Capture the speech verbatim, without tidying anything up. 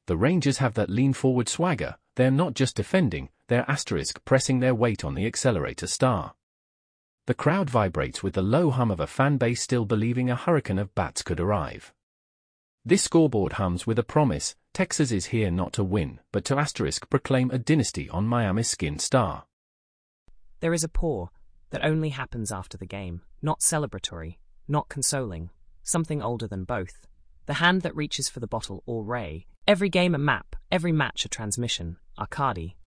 The Rangers have that lean-forward swagger. They're not just defending, they're asterisk pressing their weight on the accelerator star. The crowd vibrates with the low hum of a fan base still believing a hurricane of bats could arrive. This scoreboard hums with a promise. Texas is here not to win, but to asterisk proclaim a dynasty on Miami's skin star. There is a pour that only happens after the game, not celebratory, not consoling, something older than both. The hand that reaches for the bottle or ray. Every game a map, every match a transmission. Arcadi,